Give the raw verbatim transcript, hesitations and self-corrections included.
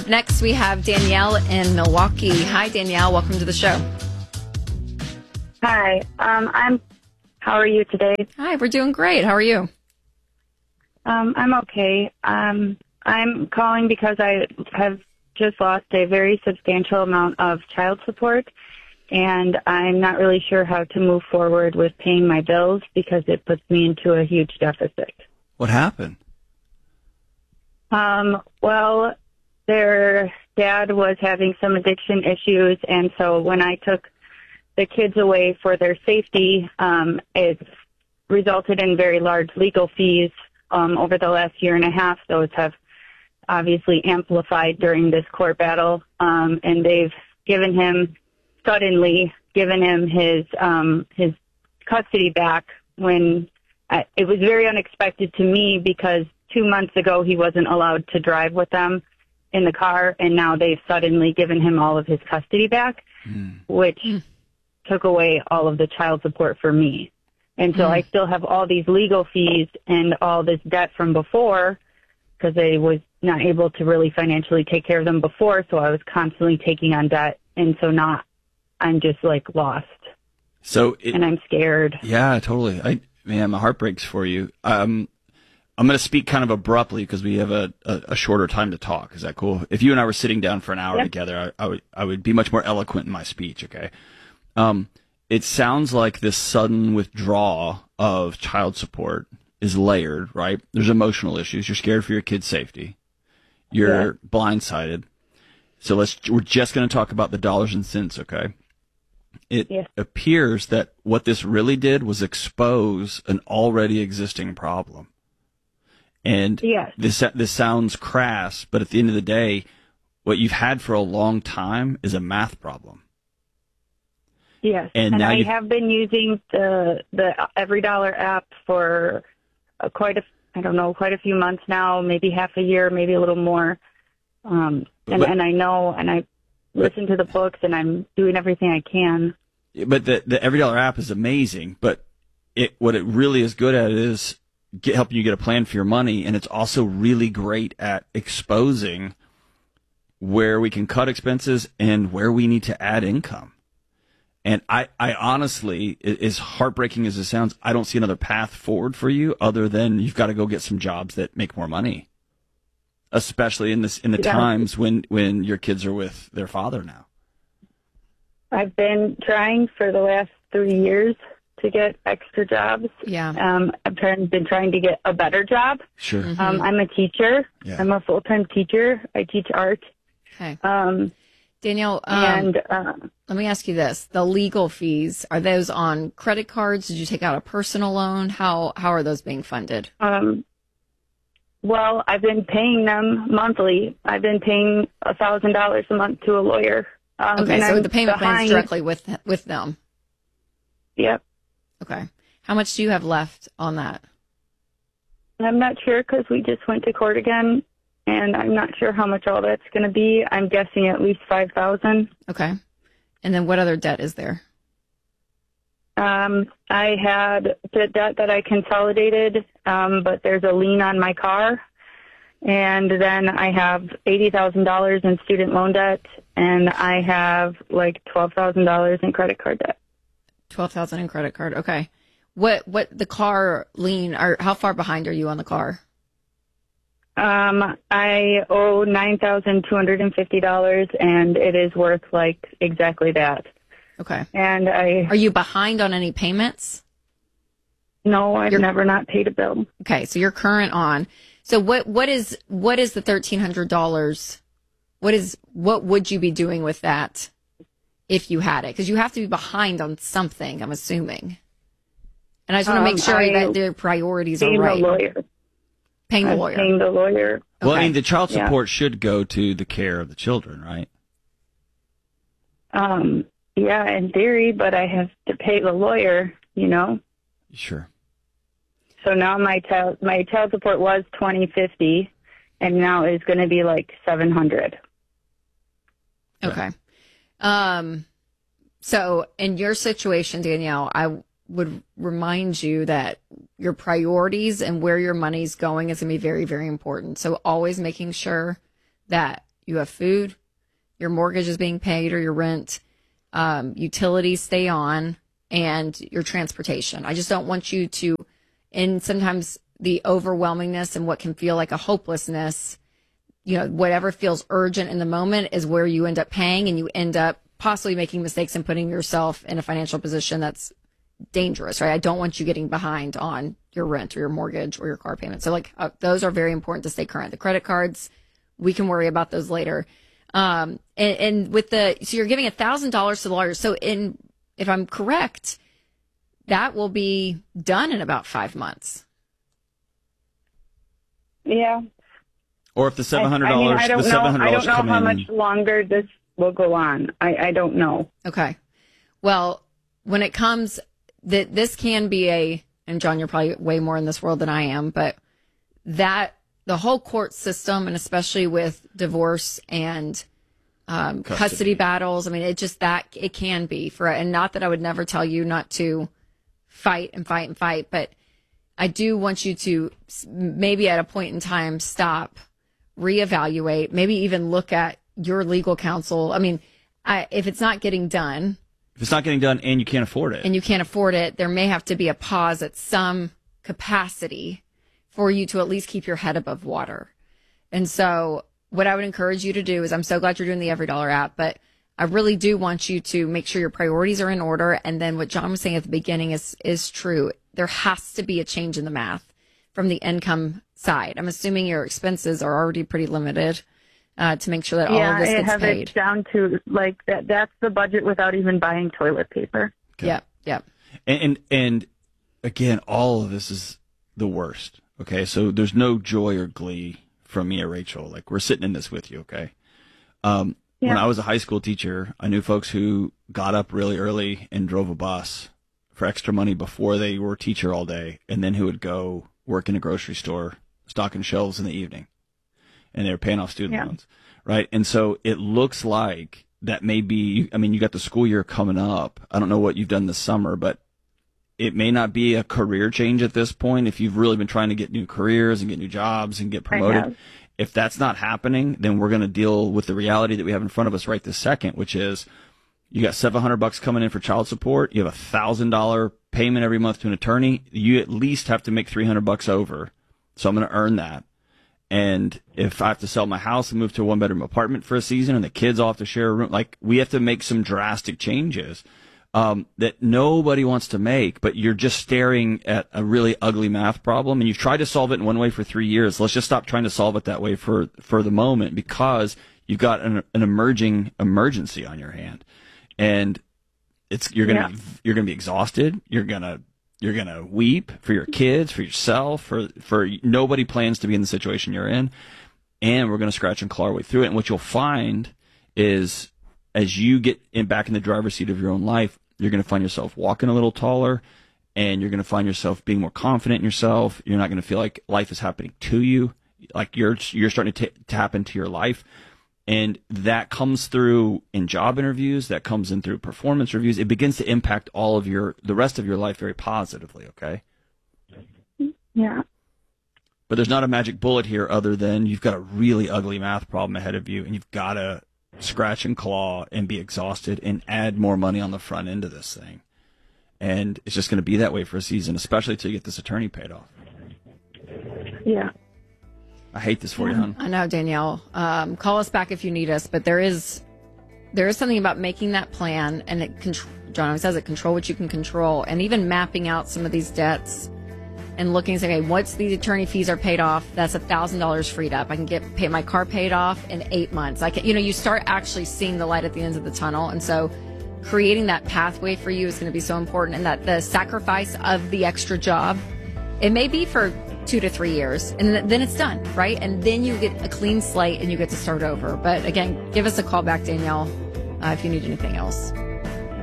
next, we have Danielle in Milwaukee. Hi, Danielle. Welcome to the show. Hi. Um, I'm. How are you today? Hi, we're doing great. How are you? Um, I'm okay. Um, I'm calling because I have just lost a very substantial amount of child support, and I'm not really sure how to move forward with paying my bills because it puts me into a huge deficit. What happened? Um, well, their dad was having some addiction issues, and so when I took the kids away for their safety, um, it resulted in very large legal fees um, over the last year and a half. Those have obviously amplified during this court battle, um, and they've given him, suddenly given him his um, his custody back when I, it was very unexpected to me because two months ago he wasn't allowed to drive with them in the car, and now they've suddenly given him all of his custody back, mm. which mm. took away all of the child support for me. And so mm. I still have all these legal fees and all this debt from before because I was not able to really financially take care of them before, so I was constantly taking on debt, and so now I'm just, like, lost. So it, and I'm scared. Yeah, totally. I man, my heart breaks for you. Um, I'm going to speak kind of abruptly because we have a, a, a shorter time to talk. Is that cool? If you and I were sitting down for an hour yep. together, I, I would I would be much more eloquent in my speech, okay? Um, it sounds like this sudden withdrawal of child support is layered, right? There's emotional issues. You're scared for your kid's safety. You're yeah. blindsided. So let's we're just going to talk about the dollars and cents, okay? It yeah. appears that what this really did was expose an already existing problem. And yes. this this sounds crass, but at the end of the day, what you've had for a long time is a math problem. Yes, and, and now I you have been using the the Every Dollar app for uh, quite a I don't know quite a few months now, maybe half a year, maybe a little more. Um, and but, and I know, and I listen to the books, and I'm doing everything I can. But the the Every Dollar app is amazing, but it what it really is good at is get, helping you get a plan for your money, and it's also really great at exposing where we can cut expenses and where we need to add income. And I, I honestly, as heartbreaking as it sounds, I don't see another path forward for you other than you've got to go get some jobs that make more money, especially in this in the yeah. times when, when your kids are with their father now. I've been trying for the last three years to get extra jobs. Yeah. Um, I've trying, been trying to get a better job. Sure. Mm-hmm. Um, I'm a teacher. Yeah. I'm a full-time teacher. I teach art. Okay. Um, Danielle, um, and uh, let me ask you this: the legal fees, are those on credit cards? Did you take out a personal loan? How how are those being funded? Um, well, I've been paying them monthly. I've been paying a thousand dollars a month to a lawyer. Um, okay, and so I'm the payment behind. plan's directly with with them. Yep. Okay. How much do you have left on that? I'm not sure because we just went to court again. And I'm not sure how much all that's going to be. I'm guessing at least five thousand. Okay. And then what other debt is there? Um, I had the debt that I consolidated, um, but there's a lien on my car. And then I have eighty thousand dollars in student loan debt, and I have like twelve thousand dollars in credit card debt. twelve thousand dollars in credit card. Okay. What what the car lien, or how far behind are you on the car? Um, I owe nine thousand two hundred fifty dollars, and it is worth like exactly that. Okay. And I are you behind on any payments? No, I've you're, never not paid a bill. Okay, so you're current on. So what what is what is the thirteen hundred dollars? What is what would you be doing with that if you had it? Because you have to be behind on something, I'm assuming. And I just want to um, make sure I that their priorities are right. The lawyer. Paying the I'm lawyer. Paying the lawyer. Well, okay. I mean, the child support yeah. should go to the care of the children, right? Um, yeah, in theory, but I have to pay the lawyer, you know? Sure. So now my child, my child support was twenty fifty, and now is going to be like seven hundred. Okay. Um, so in your situation, Danielle, I would remind you that your priorities and where your money's going is going to be very, very important. So always making sure that you have food, your mortgage is being paid or your rent, um, utilities stay on, and your transportation. I just don't want you to, and sometimes the overwhelmingness and what can feel like a hopelessness, you know, whatever feels urgent in the moment is where you end up paying, and you end up possibly making mistakes and putting yourself in a financial position that's dangerous, right? I don't want you getting behind on your rent or your mortgage or your car payment. So like uh, those are very important to stay current. The credit cards, we can worry about those later. Um, and, and with the, so you're giving a thousand dollars to the lawyer. So in, if I'm correct, that will be done in about five months. Yeah. Or if the seven hundred dollars, I, I mean, I don't the seven hundred dollars know, I don't know how in, much longer this will go on. I, I don't know. Okay. Well, when it comes, that this can be a, and John, you're probably way more in this world than I am, but that the whole court system, and especially with divorce and um, custody. custody battles, I mean, it just that it can be for, and not that I would never tell you not to fight and fight and fight, but I do want you to maybe at a point in time stop, reevaluate, maybe even look at your legal counsel. I mean, I, if it's not getting done, if it's not getting done and you can't afford it, and you can't afford it, there may have to be a pause at some capacity for you to at least keep your head above water. And so what I would encourage you to do is, I'm so glad you're doing the Every Dollar app, but I really do want you to make sure your priorities are in order. And then what John was saying at the beginning is, is true. There has to be a change in the math from the income side. I'm assuming your expenses are already pretty limited. Uh, to make sure that yeah, all of this gets I have paid. It down to like that. That's the budget without even buying toilet paper. Okay. Yep, yep. And, and and again, all of this is the worst. Okay, so there's no joy or glee from me or Rachel. Like, we're sitting in this with you. Okay. Um, yeah. When I was a high school teacher, I knew folks who got up really early and drove a bus for extra money before they were a teacher all day, and then who would go work in a grocery store, stocking shelves in the evening. And they were paying off student yeah. loans, right? And so it looks like that may be, I mean, you got the school year coming up. I don't know what you've done this summer, but it may not be a career change at this point. If you've really been trying to get new careers and get new jobs and get promoted, if that's not happening, then we're going to deal with the reality that we have in front of us right this second, which is you got seven hundred bucks coming in for child support. You have a thousand dollar payment every month to an attorney. You at least have to make three hundred bucks over. So I'm going to earn that. And if I have to sell my house and move to a one bedroom apartment for a season and the kids all have to share a room, like, we have to make some drastic changes, um, that nobody wants to make, but you're just staring at a really ugly math problem and you've tried to solve it in one way for three years. Let's just stop trying to solve it that way for, for the moment, because you've got an, an emerging emergency on your hand, and it's, you're going to, yeah. you're going to be exhausted. You're going to, You're going to weep for your kids, for yourself, for, for nobody plans to be in the situation you're in. And we're going to scratch and claw our way through it. And what you'll find is, as you get in, back in the driver's seat of your own life, you're going to find yourself walking a little taller, and you're going to find yourself being more confident in yourself. You're not going to feel like life is happening to you, like you're, you're starting to t- tap into your life. And that comes through in job interviews, that comes in through performance reviews. It begins to impact all of your, the rest of your life very positively, okay? Yeah. But there's not a magic bullet here other than you've got a really ugly math problem ahead of you, and you've got to scratch and claw and be exhausted and add more money on the front end of this thing. And it's just going to be that way for a season, especially till you get this attorney paid off. Yeah. I hate this for you, hon. I know, Danielle. Um, call us back if you need us, but there is there is something about making that plan, and it control, John always says it, control what you can control, and even mapping out some of these debts and looking and saying, okay, once these attorney fees are paid off, that's a thousand dollars freed up. I can get pay my car paid off in eight months. I can, you know, you start actually seeing the light at the end of the tunnel, and so creating that pathway for you is going to be so important, and that the sacrifice of the extra job, it may be for two to three years, and then it's done, right? And then you get a clean slate and you get to start over. But again, give us a call back, Danielle, uh, if you need anything else.